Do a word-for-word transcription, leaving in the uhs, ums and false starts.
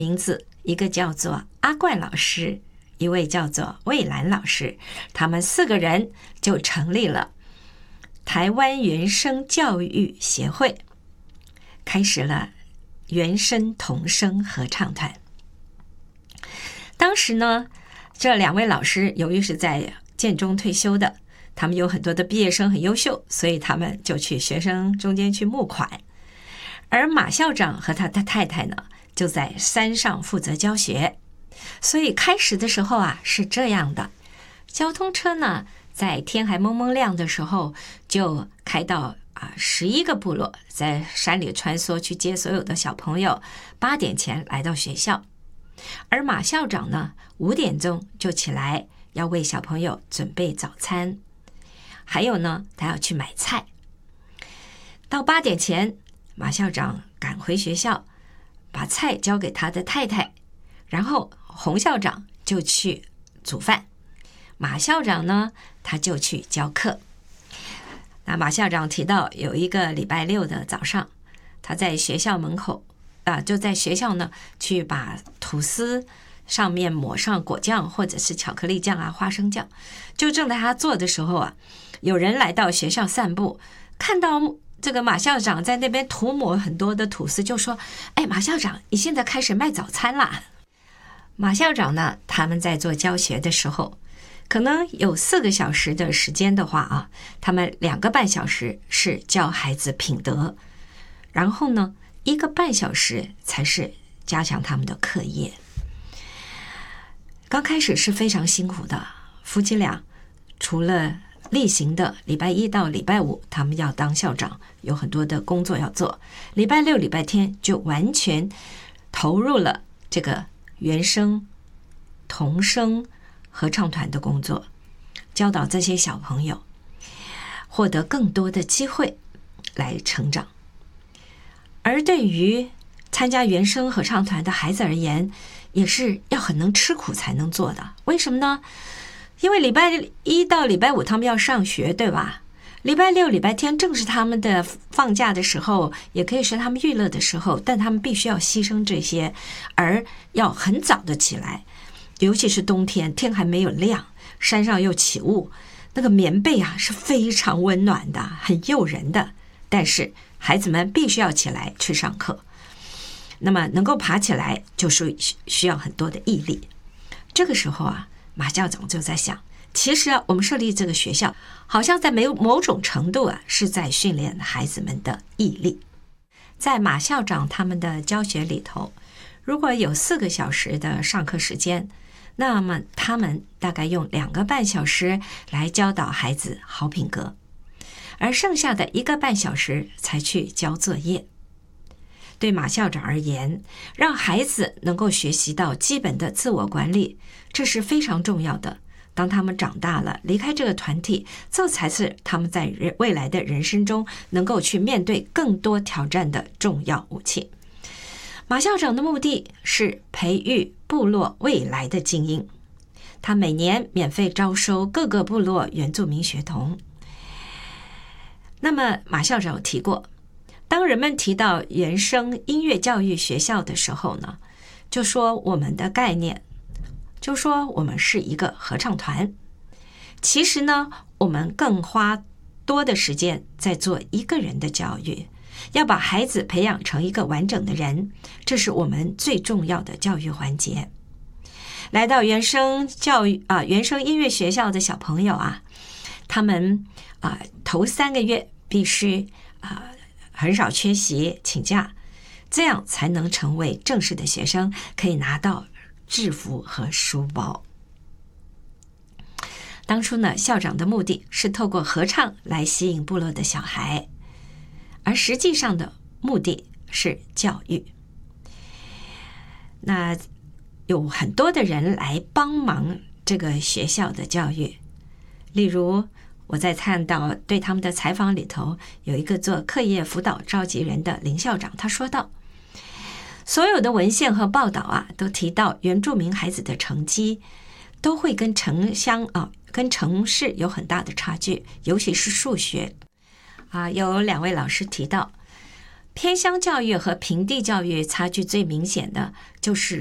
名字，一个叫做阿冠老师，一位叫做魏兰老师，他们四个人就成立了台湾原声教育协会，开始了原声童声合唱团。当时呢，这两位老师由于是在建中退休的，他们有很多的毕业生很优秀，所以他们就去学生中间去募款。而马校长和他的太太呢，就在山上负责教学。所以开始的时候啊是这样的，交通车呢在天还蒙蒙亮的时候就开到啊十一个部落，在山里穿梭去接所有的小朋友，八点前来到学校。而马校长呢，五点钟就起来，要为小朋友准备早餐，还有呢，他要去买菜。到八点前，马校长赶回学校，把菜交给他的太太，然后洪校长就去煮饭，马校长呢，他就去教课。那马校长提到，有一个礼拜六的早上，他在学校门口啊，就在学校呢，去把吐司上面抹上果酱或者是巧克力酱啊、花生酱。就正在他做的时候啊，有人来到学校散步，看到这个马校长在那边涂抹很多的吐司，就说：“哎，马校长，你现在开始卖早餐啦！”马校长呢，他们在做教学的时候，可能有四个小时的时间的话啊，他们两个半小时是教孩子品德，然后呢，一个半小时才是加强他们的课业。刚开始是非常辛苦的，夫妻俩除了例行的礼拜一到礼拜五他们要当校长，有很多的工作要做，礼拜六礼拜天就完全投入了这个原声童声合唱团的工作，教导这些小朋友获得更多的机会来成长。而对于参加原声合唱团的孩子而言，也是要很能吃苦才能做的。为什么呢？因为礼拜一到礼拜五他们要上学，对吧？礼拜六礼拜天正是他们的放假的时候，也可以是他们娱乐的时候，但他们必须要牺牲这些，而要很早的起来，尤其是冬天，天还没有亮，山上又起雾，那个棉被啊是非常温暖的，很诱人的，但是孩子们必须要起来去上课。那么能够爬起来就是需要很多的毅力。这个时候啊，马校长就在想，其实啊，我们设立这个学校好像在某种程度啊是在训练孩子们的毅力。在马校长他们的教学里头，如果有四个小时的上课时间，那么他们大概用两个半小时来教导孩子好品格，而剩下的一个半小时才去交作业。对马校长而言，让孩子能够学习到基本的自我管理，这是非常重要的。当他们长大了，离开这个团体，这才是他们在未来的人生中能够去面对更多挑战的重要武器。马校长的目的是培育部落未来的精英，他每年免费招收各个部落原住民学童。那么马校长有提过，当人们提到原声音乐教育学校的时候呢，就说我们的概念，就说我们是一个合唱团。其实呢，我们更花多的时间在做一个人的教育，要把孩子培养成一个完整的人，这是我们最重要的教育环节。来到原声教育啊，原声音乐学校的小朋友啊，他们啊头三个月必须啊很少缺席请假，这样才能成为正式的学生，可以拿到制服和书包。当初呢，校长的目的是透过合唱来吸引部落的小孩，而实际上的目的是教育。那有很多的人来帮忙这个学校的教育，例如我在看到对他们的采访里头，有一个做课业辅导召集人的林校长，他说道，所有的文献和报道啊，都提到原住民孩子的成绩都会跟城乡啊，跟城市有很大的差距，尤其是数学啊。有两位老师提到， 偏乡教育和平地教育差距最明显的就是